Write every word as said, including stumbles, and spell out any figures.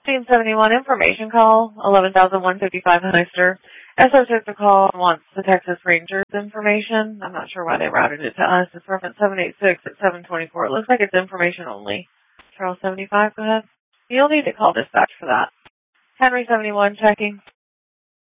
Team seventy-one information call, eleven thousand one fifty-five Heister. S O took the call and wants the Texas Rangers information. I'm not sure why they routed it to us. It's reference seven eight six at seven twenty-four. It looks like it's information only. Charles seventy-five, go ahead. You'll need to call dispatch for that. Henry seventy-one checking.